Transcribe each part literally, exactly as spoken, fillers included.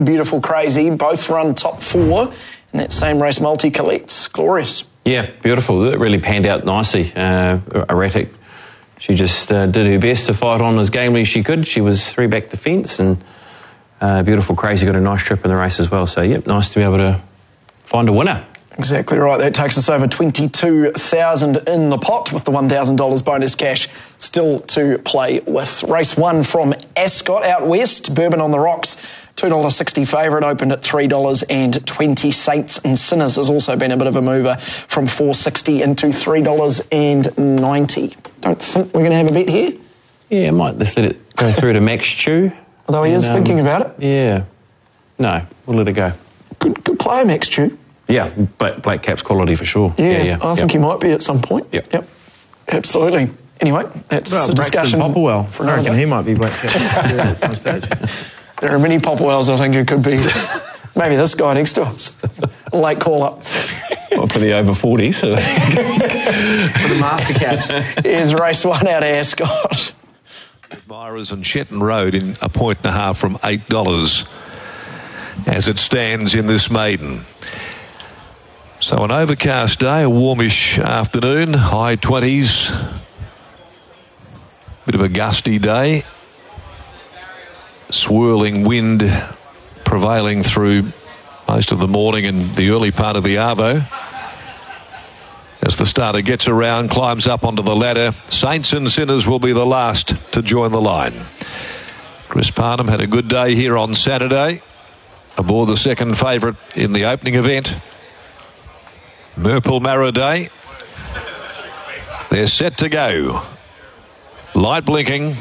Beautiful Crazy, both run top four in that same race. Multi collects. Glorious. Yeah, beautiful. It really panned out nicely. Uh, erratic. She just uh, did her best to fight on as gamely as she could. She was three back the fence, and uh, Beautiful Crazy got a nice trip in the race as well. So, yep, nice to be able to find a winner. Exactly right. That takes us over twenty-two thousand dollars in the pot, with the one thousand dollars bonus cash still to play with. Race one from Ascot out west, Bourbon on the Rocks. two dollars sixty favourite, opened at three dollars twenty. Saints and Sinners has also been a bit of a mover from four dollars sixty into three dollars ninety. Don't think we're going to have a bet here? Yeah, I might just let it go through to Max Chew. Although he and, is um, thinking about it. Yeah. No, we'll let it go. Good good player, Max Chew. Yeah, Black, Black Caps quality for sure. Yeah, yeah, yeah. I think yep. he might be at some point. Yep. Yep. Absolutely. Anyway, that's well, a discussion. Popplewell. For I reckon he might be Black Caps at some stage. There are many Popplewells I think it could be. Maybe this guy next to us. Late call-up. Well, for the over forties. So. For the Master Caps. Here's race one out of Ascot. Admirers and Shenton Road in a point and a half from eight dollars as it stands in this maiden. So an overcast day, a warmish afternoon, high twenties. Bit of a gusty day. Swirling wind prevailing through most of the morning and the early part of the Arvo. As the starter gets around, climbs up onto the ladder, Saints and Sinners will be the last to join the line. Chris Parnham had a good day here on Saturday, aboard the second favourite in the opening event. Merple Marrow. They're set to go. Light blinking.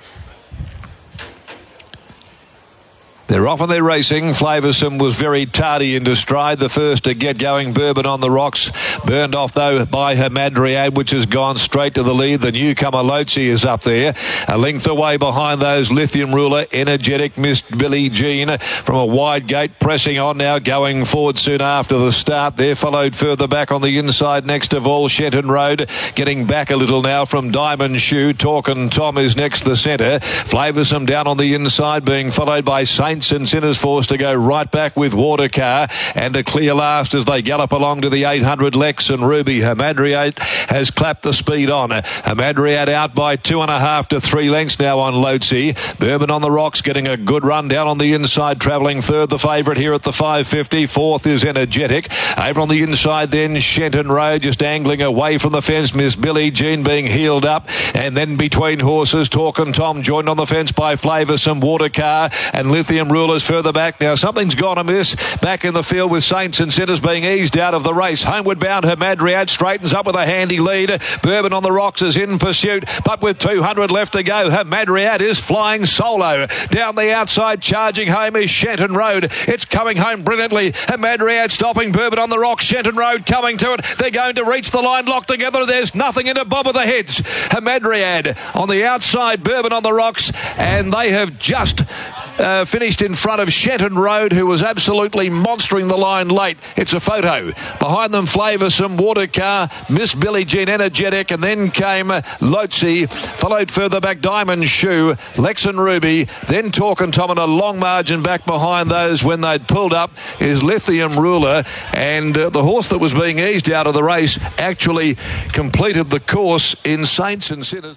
They're off and they're racing. Flavoursome was very tardy into stride. The first to get going, Bourbon on the Rocks. Burned off, though, by Hamadryad, which has gone straight to the lead. The newcomer, Lotzi, is up there. A length away behind those, Lithium Ruler, Energetic, Miss Billie Jean from a wide gate, pressing on now, going forward soon after the start. They're followed further back on the inside, next of all, Shenton Road. Getting back a little now from Diamond Shoe. Talkin' Tom is next the centre. Flavoursome down on the inside, being followed by Saints and Sinners, forced to go right back with Watercar, and a clear last as they gallop along to the eight hundred. Lex and Ruby. Hamadryad has clapped the speed on. Hamadryad out by two and a half to three lengths now on Lotzi. Bourbon on the Rocks getting a good run down on the inside, travelling third, the favourite here at the five fifty. Fourth is Energetic. Over on the inside then, Shenton Road just angling away from the fence. Miss Billie Jean being heeled up, and then between horses, Talkin' Tom joined on the fence by Flavoursome, Watercar and Lithium Rulers further back. Now something's gone amiss back in the field with Saints and Sinners being eased out of the race. Homeward bound Hamadryad straightens up with a handy lead. Bourbon on the Rocks is in pursuit, but with two hundred left to go, Hamadryad is flying solo. Down the outside, charging home is Shenton Road. It's coming home brilliantly. Hamadryad stopping, Bourbon on the Rocks, Shenton Road coming to it. They're going to reach the line, locked together. There's nothing in a bob of the heads. Hamadryad on the outside, Bourbon on the Rocks, and they have just uh, finished in front of Shenton Road, who was absolutely monstering the line late. It's a photo. Behind them, Flavoursome, Watercar, Miss Billie Jean, Energetic, and then came Lotzi, followed further back Diamond Shoe, Lex and Ruby, then Talkin' Tom, and a long margin back behind those when they'd pulled up is Lithium Ruler, and uh, the horse that was being eased out of the race actually completed the course in Saints and Sinners.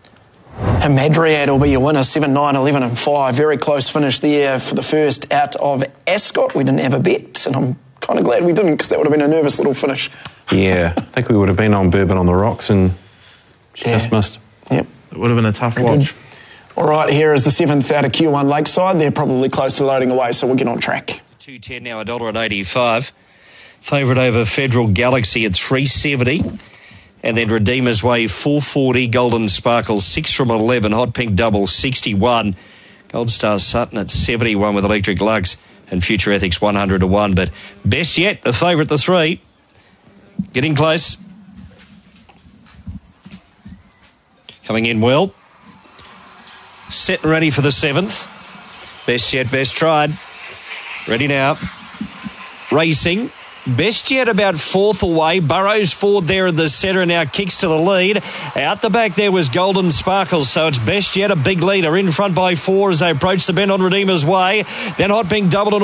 Hamadryad will be your winner, seven, nine, eleven and five. Very close finish there for the first out of Ascot. We didn't have a bet, and I'm kind of glad we didn't, because that would have been a nervous little finish. Yeah, I think we would have been on Bourbon on the Rocks and yeah. just missed. Yep. It would have been a tough Very watch. Good. All right, here is the seventh out of Q one Lakeside. They're probably close to loading away, so we'll get on track. two ten now, one dollar eighty-five. Favourite over Federal Galaxy at three seventy. And then Redeemer's Way, four forty. Golden Sparkles, six from eleven. Hot Pink Double, sixty-one. Gold Star Sutton at seventy-one with Electric Lux. And Future Ethics, one hundred to one. But best yet, the favourite, the three. Getting close. Coming in well. Set and ready for the seventh. Best yet, best tried. Ready now. Racing. Best Yet about fourth away. Burrows Ford there in the centre now kicks to the lead. Out the back there was Golden Sparkles, so it's Best Yet a big leader in front by four as they approach the bend on Redeemer's Way. Then Hot Pink doubled on